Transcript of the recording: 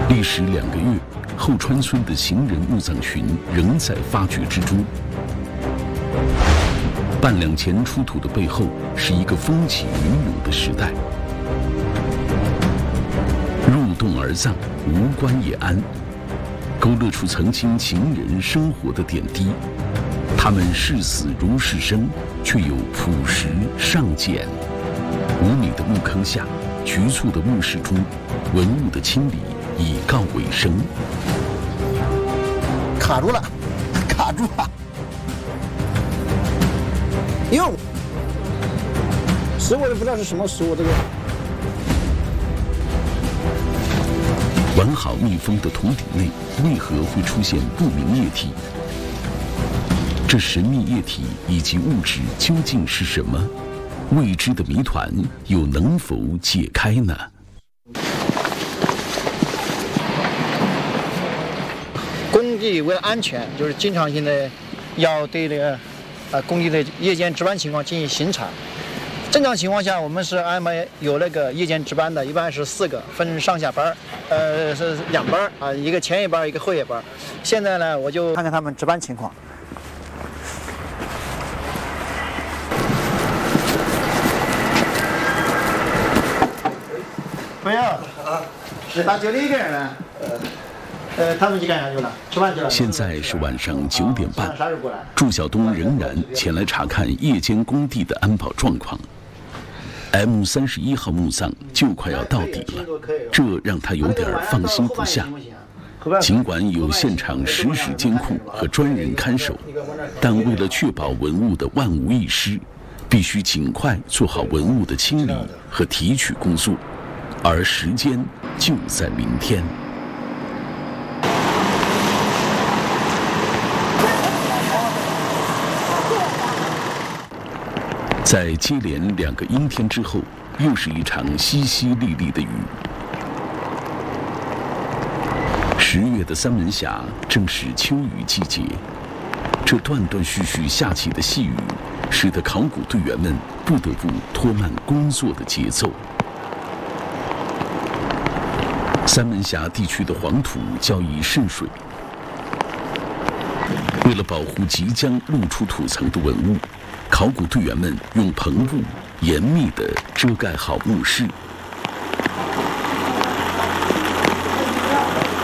历时2个月，后川村的行人墓葬群仍在发掘之中。半两前出土的背后，是一个风起云涌的时代。入洞而葬，无关也安，勾勒出曾经秦人生活的点滴。他们视死如视生，却又朴实尚简。5米的墓坑下，局促的墓室中，文物的清理已告尾声。 卡住了，卡住了！哟，石我也不知道是什么石，我这个。 完好密封的土底内，为何会出现不明液体？这神秘液体以及物质究竟是什么？未知的谜团又能否解开呢？ 工地为了安全，就是经常性的要对这个工地的夜间值班情况进行巡查。正常情况下，我们是安排有那个夜间值班的，一般是4个，分上下班，是2班啊，一个前夜班，一个后夜班。现在呢，我就看看他们值班情况。不要啊，那就你一个人呢？他们去干啥去了？吃饭去了。 现在是晚上9点半，祝晓东仍然前来查看夜间工地的安保状况。M31号墓葬就快要到底了，这让他有点放心不下。尽管有现场实时监控和专人看守，但为了确保文物的万无一失，必须尽快做好文物的清理和提取工作，而时间就在明天。在接连2个阴天之后，又是一场淅淅沥沥的雨。10月的三门峡正是秋雨季节，这断断续续下起的细雨，使得考古队员们不得不拖慢工作的节奏。三门峡地区的黄土较易渗水，为了保护即将露出土层的文物，考古队员们用棚布严密地遮盖好墓室，